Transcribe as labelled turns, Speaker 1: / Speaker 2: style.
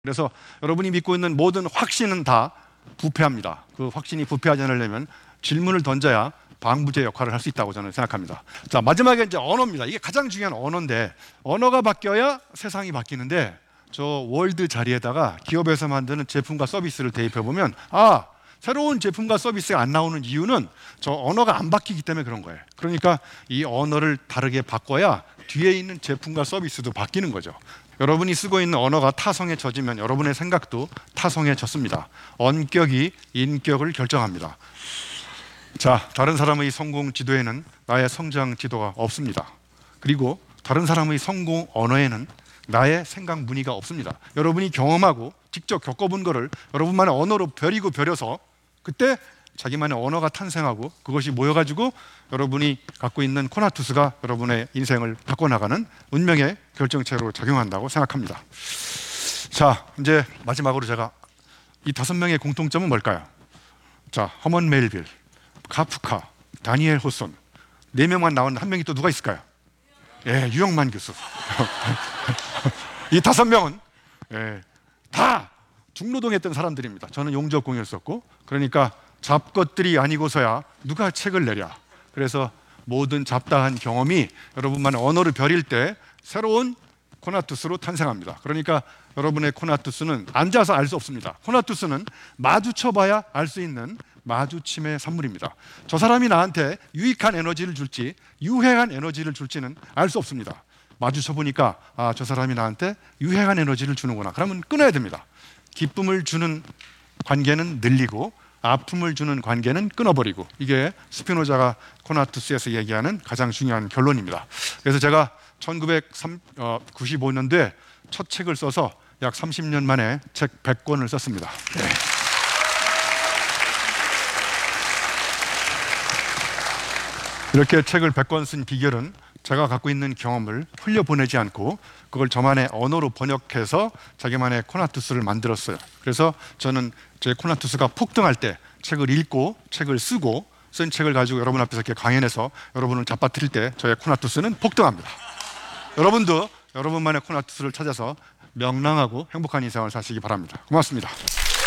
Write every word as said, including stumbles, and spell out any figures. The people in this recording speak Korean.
Speaker 1: 그래서 여러분이 믿고 있는 모든 확신은 다 부패합니다. 그 확신이 부패하지 않으려면 질문을 던져야 방부제 역할을 할 수 있다고 저는 생각합니다. 자, 마지막에 이제 언어입니다. 이게 가장 중요한 언어인데, 언어가 바뀌어야 세상이 바뀌는데, 저 월드 자리에다가 기업에서 만드는 제품과 서비스를 대입해 보면, 아, 새로운 제품과 서비스가 안 나오는 이유는 저 언어가 안 바뀌기 때문에 그런 거예요. 그러니까 이 언어를 다르게 바꿔야 뒤에 있는 제품과 서비스도 바뀌는 거죠. 여러분이 쓰고 있는 언어가 타성에 젖으면 여러분의 생각도 타성에 젖습니다. 언격이 인격을 결정합니다. 자, 다른 사람의 성공 지도에는 나의 성장 지도가 없습니다. 그리고 다른 사람의 성공 언어에는 나의 생각 무늬가 없습니다. 여러분이 경험하고 직접 겪어본 거를 여러분만의 언어로 벼리고 벼려서 그때 자기만의 언어가 탄생하고 그것이 모여가지고 여러분이 갖고 있는 코나투스가 여러분의 인생을 바꿔나가는 운명의 결정체로 작용한다고 생각합니다. 자, 이제 마지막으로 제가 이 다섯 명의 공통점은 뭘까요? 자, 허먼 멜빌, 카프카, 다니엘 호손, 네 명만 나온 한 명이 또 누가 있을까요? 예, 유영만 교수. 이 다섯 명은 예, 다 중노동했던 사람들입니다. 저는 용접공이었었고, 그러니까 잡것들이 아니고서야 누가 책을 내랴. 그래서 모든 잡다한 경험이 여러분만의 언어를 벼릴 때 새로운 코나투스로 탄생합니다. 그러니까 여러분의 코나투스는 앉아서 알 수 없습니다. 코나투스는 마주쳐봐야 알 수 있는 마주침의 산물입니다. 저 사람이 나한테 유익한 에너지를 줄지 유해한 에너지를 줄지는 알 수 없습니다. 마주쳐보니까 아, 저 사람이 나한테 유해한 에너지를 주는구나. 그러면 끊어야 됩니다. 기쁨을 주는 관계는 늘리고 아픔을 주는 관계는 끊어버리고, 이게 스피노자가 코나투스에서 얘기하는 가장 중요한 결론입니다. 그래서 제가 천구백구십오 년도에 첫 책을 써서 약 삼십 년 만에 책 백 권을 썼습니다. 네. 이렇게 책을 백 권 쓴 비결은 제가 갖고 있는 경험을 흘려보내지 않고 그걸 저만의 언어로 번역해서 자기만의 코나투스를 만들었어요. 그래서 저는 제 코나투스가 폭등할 때 책을 읽고 책을 쓰고 쓴 책을 가지고 여러분 앞에서 이렇게 강연해서 여러분을 잡아뜨릴 때 저의 코나투스는 폭등합니다. 여러분도 여러분만의 코나투스를 찾아서 명랑하고 행복한 인생을 사시기 바랍니다. 고맙습니다.